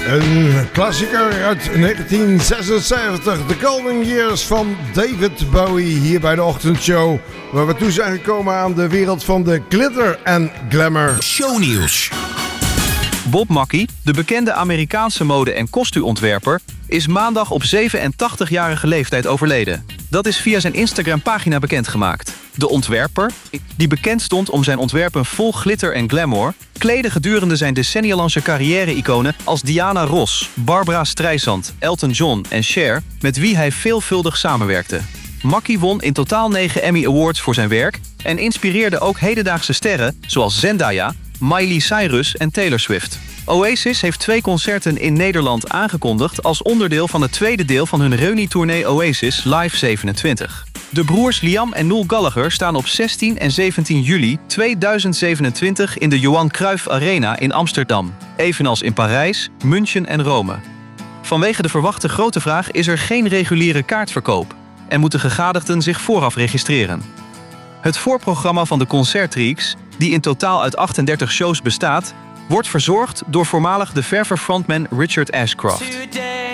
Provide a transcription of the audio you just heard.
Een klassieker uit 1976, The Golden Years van David Bowie, hier bij de ochtendshow, waar we toe zijn gekomen aan de wereld van de glitter en glamour. Shownieuws. Bob Mackie, de bekende Amerikaanse mode- en kostuumontwerper, is maandag op 87-jarige leeftijd overleden. Dat is via zijn Instagram-pagina bekendgemaakt. De ontwerper, die bekend stond om zijn ontwerpen vol glitter en glamour, kleedde gedurende zijn decennialange carrière-iconen als Diana Ross, Barbra Streisand, Elton John en Cher, met wie hij veelvuldig samenwerkte. Mackie won in totaal 9 Emmy Awards voor zijn werk en inspireerde ook hedendaagse sterren zoals Zendaya, Miley Cyrus en Taylor Swift. Oasis heeft 2 concerten in Nederland aangekondigd als onderdeel van het tweede deel van hun reunietournee Oasis Live 27. De broers Liam en Noel Gallagher staan op 16 en 17 juli 2027 in de Johan Cruijff Arena in Amsterdam, evenals in Parijs, München en Rome. Vanwege de verwachte grote vraag is er geen reguliere kaartverkoop en moeten gegadigden zich vooraf registreren. Het voorprogramma van de Concertreeks, die in totaal uit 38 shows bestaat, wordt verzorgd door voormalig De Verve frontman Richard Ashcroft.